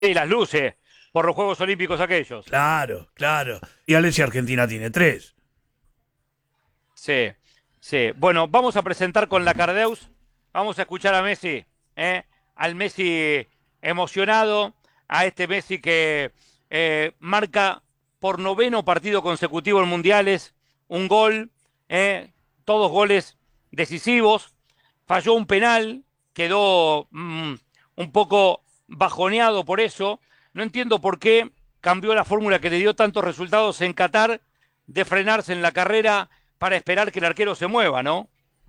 y las luces por los Juegos Olímpicos aquellos. Claro, claro. Y a ver si Argentina tiene tres. Sí, sí. Bueno, vamos a presentar con la Cardeus. Vamos a escuchar a Messi, ¿eh? Al Messi emocionado, a este Messi que marca por noveno partido consecutivo en mundiales, un gol, todos goles decisivos. Falló un penal, quedó un poco bajoneado por eso. No entiendo por qué cambió la fórmula que le dio tantos resultados en Qatar de frenarse en la carrera para esperar que el arquero se mueva, ¿no?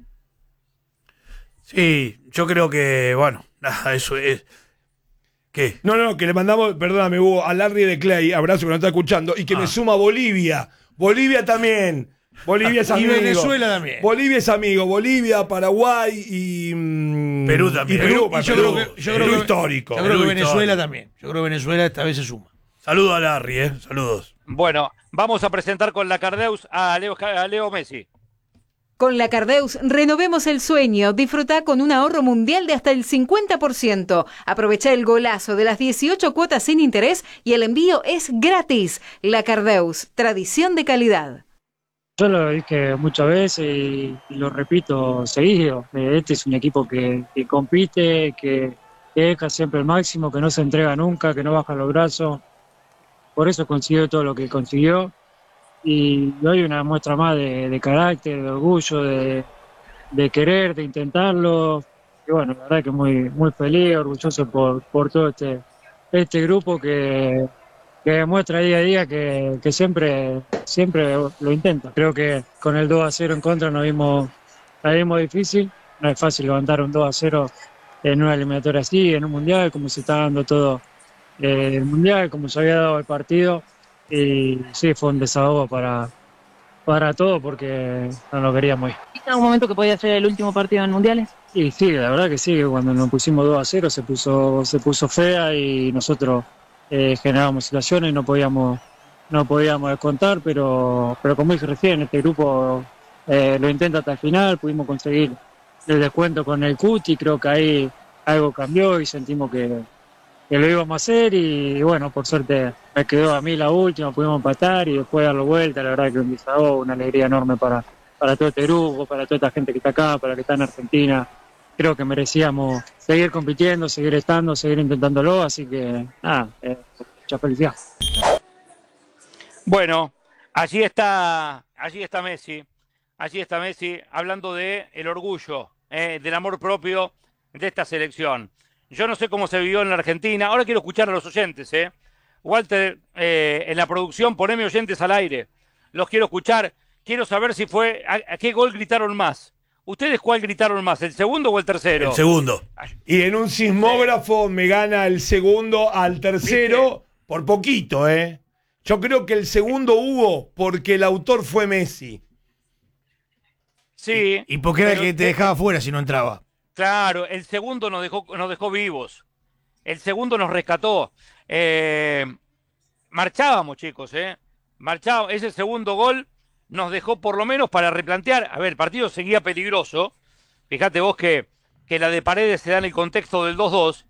Sí, yo creo que, bueno, nada, eso es. ¿Qué? No, no, que le mandamos, perdóname, Hugo, a Larry de Clay, abrazo que nos está escuchando, y que me suma Bolivia. Bolivia también. Bolivia es Y amigo. Venezuela también. Bolivia es amigo. Bolivia, Paraguay y. Perú también. Y Perú, Y yo Perú. creo que, Perú histórico. Yo creo que Perú Venezuela histórico. también. Yo creo que Venezuela esta vez se suma. Saludos a Larry, saludos. Bueno, vamos a presentar con la Cardeus a Leo Messi. Con la Cardeus renovemos el sueño. Disfruta con un ahorro mundial de hasta el 50%. Aprovecha el golazo de las 18 cuotas sin interés y el envío es gratis. La Cardeus, tradición de calidad. Yo lo dije muchas veces y lo repito seguido. Este es un equipo que compite, que deja siempre el máximo, que no se entrega nunca, que no baja los brazos. Por eso consiguió todo lo que consiguió. Y hoy una muestra más de carácter, de orgullo, de querer, de intentarlo. Y bueno, la verdad que muy, muy feliz, orgulloso por todo este grupo que demuestra día a día que siempre lo intenta. Creo que con el 2-0 en contra la vimos difícil. No es fácil levantar un 2-0 en una eliminatoria así, en un mundial, como se está dando todo el mundial, como se había dado el partido. Y sí, fue un desahogo para todo porque no lo queríamos ir. ¿Viste en algún momento que podía ser el último partido en mundiales? Y sí, la verdad que sí, que cuando nos pusimos 2-0 se puso fea y nosotros generábamos situaciones y no podíamos descontar, pero como dije recién, este grupo lo intenta hasta el final, pudimos conseguir el descuento con el Cuti, creo que ahí algo cambió y sentimos que lo íbamos a hacer y bueno, por suerte me quedó a mí la última, pudimos empatar y después darlo vuelta, la verdad que un desahogo, una alegría enorme para todo este grupo, para toda esta gente que está acá, para la que está en Argentina. Creo que merecíamos seguir compitiendo, seguir estando, seguir intentándolo, así que nada, mucha felicidad. Bueno, allí está Messi hablando de el orgullo, del amor propio de esta selección. Yo no sé cómo se vivió en la Argentina. Ahora quiero escuchar a los oyentes, Walter, en la producción, poneme oyentes al aire. Los quiero escuchar. Quiero saber si fue a qué gol gritaron más. ¿Ustedes cuál gritaron más, el segundo o el tercero? El segundo. Y en un sismógrafo me gana el segundo al tercero por poquito, ¿eh? Yo creo que el segundo hubo porque el autor fue Messi. Sí. ¿Y por qué era el pero- que te dejaba fuera si no entraba? Claro, el segundo nos dejó vivos. El segundo nos rescató. Marchábamos, chicos, Marchábamos. Ese segundo gol nos dejó por lo menos para replantear. A ver, el partido seguía peligroso. Fíjate vos que la de Paredes se da en el contexto del 2-2.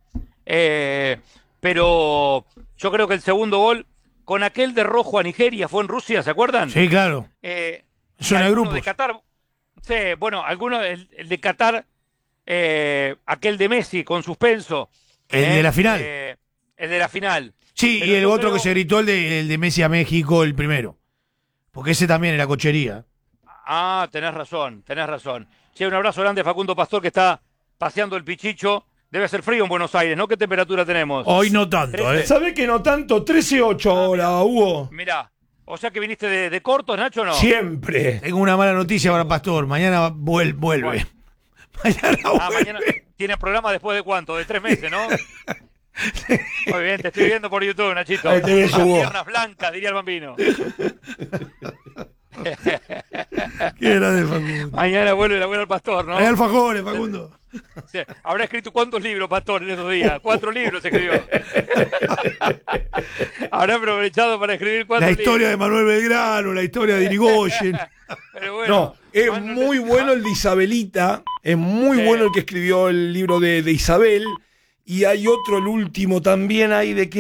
Pero yo creo que el segundo gol, con aquel de rojo a Nigeria, fue en Rusia, ¿se acuerdan? Sí, claro. Zona de Alguno grupos. de Qatar. Sí, bueno, el de Qatar, aquel de Messi con suspenso. El de la final. El de la final. Sí, Pero y el yo otro creo- que se gritó, el de Messi a México, el primero. Porque ese también era cochería. Ah, tenés razón. Sí, un abrazo grande a Facundo Pastor que está paseando el Pichicho. Debe ser frío en Buenos Aires, ¿no? ¿Qué temperatura tenemos? Hoy no tanto, ¿eh? ¿Sabés que no tanto? 13-8 ahora, Hugo. Mirá, o sea que viniste de cortos, Nacho, ¿no? Siempre. Tengo una mala noticia para Pastor. Mañana vuelve. Bueno. Mañana Ah, vuelve. mañana tiene programa después de cuánto, de 3 meses, ¿no? Muy bien, te estoy viendo por YouTube, Nachito. Ahí te ves, Hugo. Piernas blancas, diría el bambino. Qué grande Facundo. Mañana vuelve la abuela al pastor, ¿no? Hay alfajores, Facundo. Sí. Habrá escrito cuántos libros, Pastor, en esos días. 4 libros escribió. Habrá aprovechado para escribir 4 La libros. historia de Manuel Belgrano, la historia de Irigoyen. Pero bueno, No, es Manuel- muy bueno el de Isabelita. Es muy Sí. bueno el que escribió el libro de Isabel. Y hay otro, el último también hay de que